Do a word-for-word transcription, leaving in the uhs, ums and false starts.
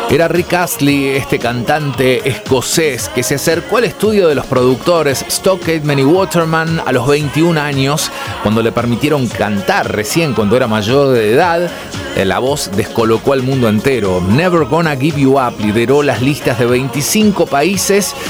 Era Rick Astley, este cantante escocés que se acercó al estudio de los productores Stock Aitken y Waterman a los veintiún años, cuando le permitieron cantar recién cuando era mayor de edad. La voz descolocó al mundo entero. Never Gonna Give You Up lideró las listas de veinticinco países